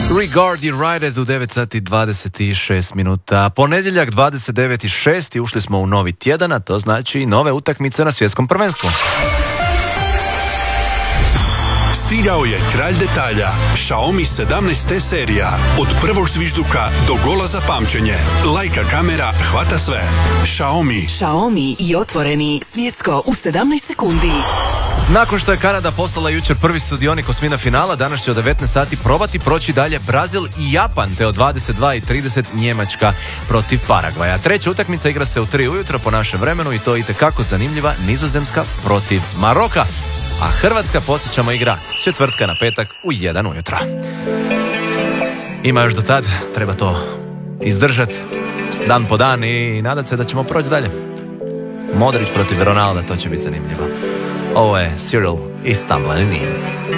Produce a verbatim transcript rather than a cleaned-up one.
Regard United u devet sati dvadeset šest minuta. Ponedjeljak dvadeset deveti šesti ušli smo u novi tjedan, a to znači nove utakmice na svjetskom prvenstvu. Stigao je kralj detalja, Xiaomi sedamnaest te serija. Od prvog zvižduka do gola za pamćenje. Leica kamera hvata sve. Xiaomi. Xiaomi i otvoreni svjetsko u sedamnaest sekundi. Nakon što je Kanada postala jučer prvi sudionik osmina finala, danas će od devetnaest sati probati proći dalje Brazil i Japan, te od dvadeset dva i trideset Njemačka protiv Paragvaja. Treća utakmica igra se u tri ujutro po našem vremenu i to itekako zanimljiva, Nizozemska protiv Maroka. A Hrvatska, podsjećamo, igra s četvrtka na petak u jedan ujutro. Ima još do tad, treba to izdržati dan po dan i nadat se da ćemo proći dalje. Modrić protiv Ronalda, to će biti zanimljivo. Ovo je Cyril i Stumbling In.